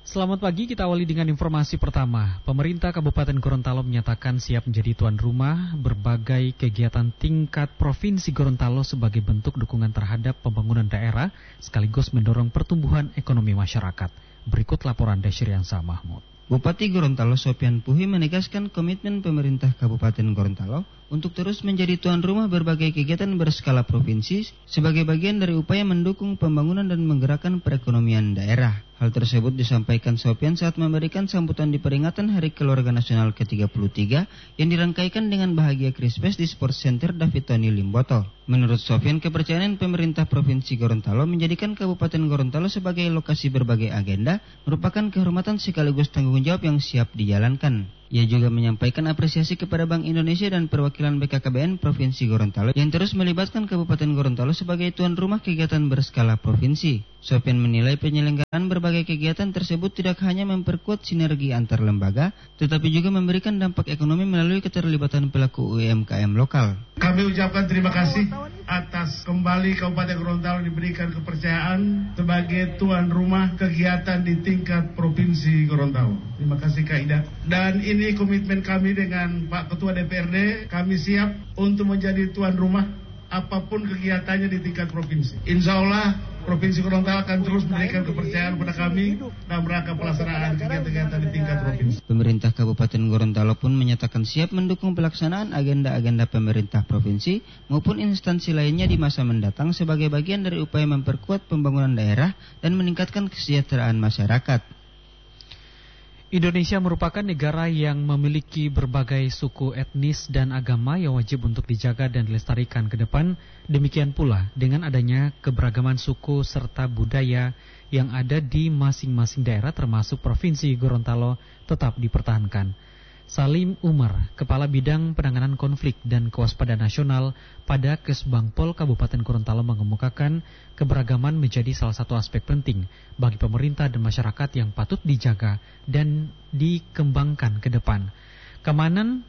Selamat pagi, kita awali dengan informasi pertama. Pemerintah Kabupaten Gorontalo menyatakan siap menjadi tuan rumah berbagai kegiatan tingkat Provinsi Gorontalo sebagai bentuk dukungan terhadap pembangunan daerah sekaligus mendorong pertumbuhan ekonomi masyarakat. Berikut laporan Desiriansa Mahmud. Bupati Gorontalo Sopian Puhi menegaskan komitmen pemerintah Kabupaten Gorontalo untuk terus menjadi tuan rumah berbagai kegiatan berskala provinsi sebagai bagian dari upaya mendukung pembangunan dan menggerakkan perekonomian daerah. Hal tersebut disampaikan Sopian saat memberikan sambutan di peringatan Hari Keluarga Nasional ke-33 yang dirangkaikan dengan bahagia Christmas di Sport Center David Tony Limboto. Menurut Sopian, kepercayaan pemerintah Provinsi Gorontalo menjadikan Kabupaten Gorontalo sebagai lokasi berbagai agenda merupakan kehormatan sekaligus tanggung jawab yang siap dijalankan. Ia juga menyampaikan apresiasi kepada Bank Indonesia dan perwakilan BKKBN Provinsi Gorontalo yang terus melibatkan Kabupaten Gorontalo sebagai tuan rumah kegiatan berskala provinsi. Sopian menilai penyelenggaraan berbagai kegiatan tersebut tidak hanya memperkuat sinergi antar lembaga, tetapi juga memberikan dampak ekonomi melalui keterlibatan pelaku UMKM lokal. Kami ucapkan terima kasih atas kembali Kabupaten Gorontalo diberikan kepercayaan sebagai tuan rumah kegiatan di tingkat Provinsi Gorontalo. Terima kasih Kak Ida. Dan ini komitmen kami dengan Pak Ketua DPRD, kami siap untuk menjadi tuan rumah apapun kegiatannya di tingkat provinsi. Insya Allah Provinsi Gorontalo akan terus memberikan kepercayaan kepada kami dalam rangka pelaksanaan kegiatan-kegiatan di tingkat provinsi. Pemerintah Kabupaten Gorontalo pun menyatakan siap mendukung pelaksanaan agenda-agenda pemerintah provinsi maupun instansi lainnya di masa mendatang sebagai bagian dari upaya memperkuat pembangunan daerah dan meningkatkan kesejahteraan masyarakat. Indonesia merupakan negara yang memiliki berbagai suku etnis dan agama yang wajib untuk dijaga dan dilestarikan ke depan. Demikian pula dengan adanya keberagaman suku serta budaya yang ada di masing-masing daerah termasuk Provinsi Gorontalo tetap dipertahankan. Salim Umar, Kepala Bidang Penanganan Konflik dan Kewaspadaan Nasional pada Kesbangpol Kabupaten Gorontalo mengemukakan keberagaman menjadi salah satu aspek penting bagi pemerintah dan masyarakat yang patut dijaga dan dikembangkan ke depan. Keamanan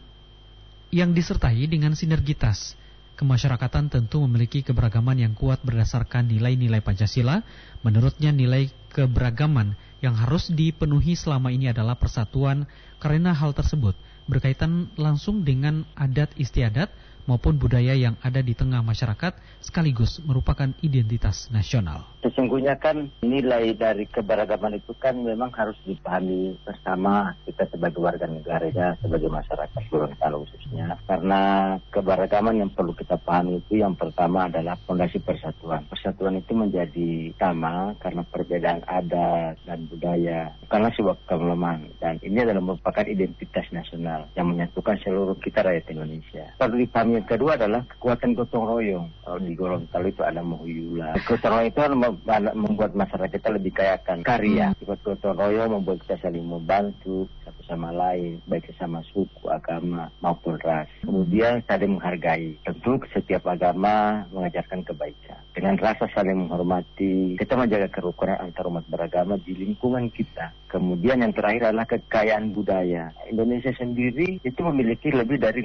yang disertai dengan sinergitas kemasyarakatan tentu memiliki keberagaman yang kuat berdasarkan nilai-nilai Pancasila. Menurutnya nilai keberagaman yang harus dipenuhi selama ini adalah persatuan karena hal tersebut berkaitan langsung dengan adat istiadat maupun budaya yang ada di tengah masyarakat sekaligus merupakan identitas nasional. Sesungguhnya kan nilai dari keberagaman itu kan memang harus dipahami bersama kita sebagai warga negaranya, sebagai masyarakat Gorontalo khususnya. Karena keberagaman yang perlu kita pahami itu yang pertama adalah fondasi persatuan. Persatuan itu menjadi sama karena perbedaan adat dan budaya bukanlah sebuah kelemahan, dan ini adalah merupakan identitas nasional yang menyatukan seluruh kita rakyat Indonesia. Perlu dipahami yang kedua adalah kekuatan gotong royong. Kalau di Gorontalo itu ada Mohuyula. Gotong royong itu membuat masyarakat kita lebih kaya akan karya. Gotong royong membuat kita saling membantu satu sama lain, baik sesama suku, agama maupun ras. Kemudian saling menghargai. Tentu setiap agama mengajarkan kebaikan. Dengan rasa saling menghormati, kita menjaga kerukunan antar umat beragama di lingkungan kita. Kemudian yang terakhir adalah kekayaan budaya. Indonesia sendiri itu memiliki lebih dari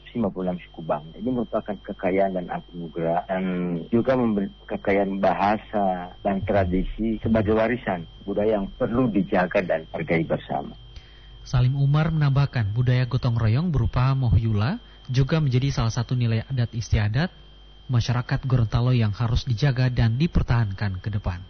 556 suku bangsa. Ini merupakan kekayaan dan anugerah dan juga kekayaan bahasa dan tradisi sebagai warisan budaya yang perlu dijaga dan hargai bersama. Salim Umar menambahkan budaya gotong royong berupa Mohuyula juga menjadi salah satu nilai adat istiadat masyarakat Gorontalo yang harus dijaga dan dipertahankan ke depan.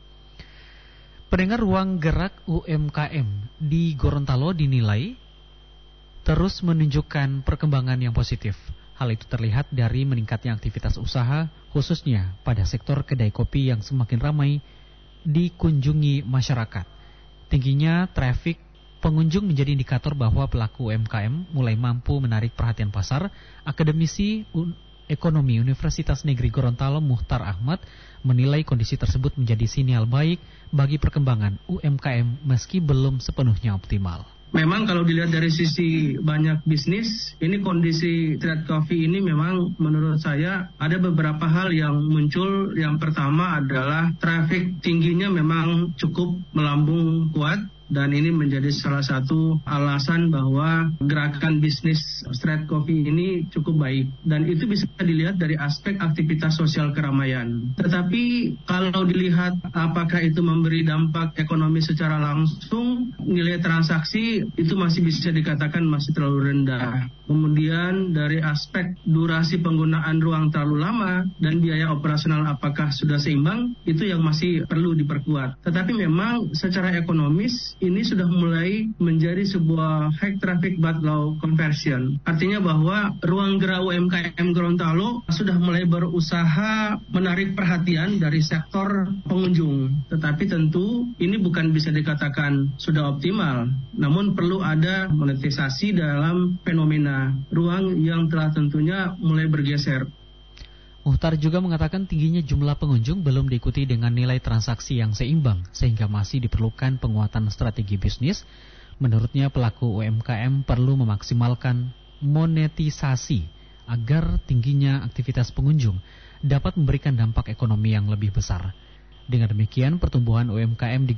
Pendengar, ruang gerak UMKM di Gorontalo dinilai terus menunjukkan perkembangan yang positif. Hal itu terlihat dari meningkatnya aktivitas usaha, khususnya pada sektor kedai kopi yang semakin ramai dikunjungi masyarakat. Tingginya trafik pengunjung menjadi indikator bahwa pelaku UMKM mulai mampu menarik perhatian pasar. Akademisi Ekonomi Universitas Negeri Gorontalo Muhtar Ahmad menilai kondisi tersebut menjadi sinyal baik bagi perkembangan UMKM meski belum sepenuhnya optimal. Memang kalau dilihat dari sisi banyak bisnis, ini kondisi trade coffee ini memang menurut saya ada beberapa hal yang muncul. Yang pertama adalah traffic tingginya memang cukup melambung kuat. dan ini menjadi salah satu alasan bahwa gerakan bisnis Straight Coffee ini cukup baik, dan itu bisa dilihat dari aspek aktivitas sosial keramaian. Tetapi kalau dilihat apakah itu memberi dampak ekonomi secara langsung, nilai transaksi itu masih bisa dikatakan masih terlalu rendah. Kemudian dari aspek durasi penggunaan ruang terlalu lama dan biaya operasional apakah sudah seimbang, itu yang masih perlu diperkuat. Tetapi memang secara ekonomis ini sudah mulai menjadi sebuah high traffic but low conversion. Artinya bahwa ruang gerak UMKM Gorontalo sudah mulai berusaha menarik perhatian dari sektor pengunjung. Tetapi tentu ini bukan bisa dikatakan sudah optimal, namun perlu ada monetisasi dalam fenomena ruang yang telah tentunya mulai bergeser. Muhtar juga mengatakan tingginya jumlah pengunjung belum diikuti dengan nilai transaksi yang seimbang, sehingga masih diperlukan penguatan strategi bisnis. Menurutnya pelaku UMKM perlu memaksimalkan monetisasi agar tingginya aktivitas pengunjung dapat memberikan dampak ekonomi yang lebih besar. Dengan demikian, pertumbuhan UMKM di